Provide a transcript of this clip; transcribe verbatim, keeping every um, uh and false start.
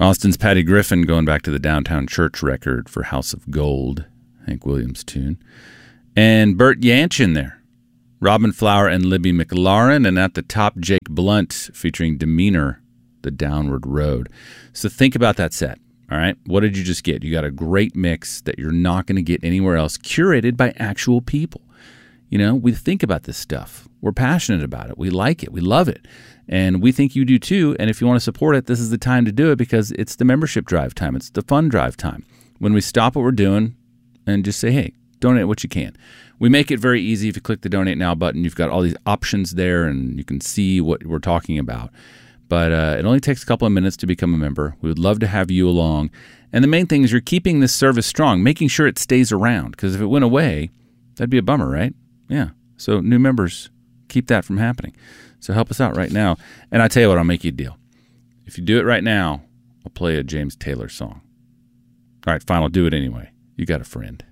Austin's Patty Griffin, going back to the Downtown Church record for House of Gold, Hank Williams tune. And Bert Yanchin there. Robin Flower and Libby McLaren. And at the top, Jake Blunt featuring Demeanor, The Downward Road. So think about that set. All right. What did you just get? You got a great mix that you're not going to get anywhere else, curated by actual people. You know, we think about this stuff. We're passionate about it. We like it. We love it. And we think you do too. And if you want to support it, this is the time to do it because it's the membership drive time. It's the fun drive time. When we stop what we're doing and just say, hey, donate what you can. We make it very easy. If you click the Donate Now button, you've got all these options there and you can see what we're talking about. But uh, it only takes a couple of minutes to become a member. We would love to have you along. And the main thing is you're keeping this service strong, making sure it stays around. Because if it went away, that'd be a bummer, right? Yeah. So new members, keep that from happening. So help us out right now. And I tell you what, I'll make you a deal. If you do it right now, I'll play a James Taylor song. All right, fine, I'll do it anyway. You got a friend.